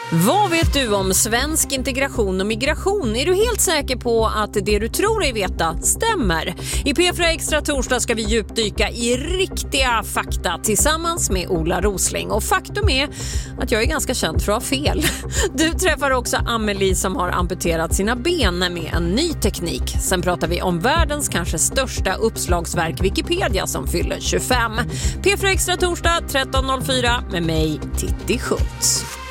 Vad vet du om svensk integration och migration? Är du helt säker på att det du tror dig veta stämmer? I P4 Extra torsdag ska vi djupdyka i riktiga fakta tillsammans med Ola Rosling. Och faktum är att jag är ganska känd för att ha fel. Du träffar också Amelie som har amputerat sina ben med en ny teknik. Sen pratar vi om världens kanske största uppslagsverk Wikipedia som fyller 25. P4 Extra torsdag 13.04 med mig Titti Schultz.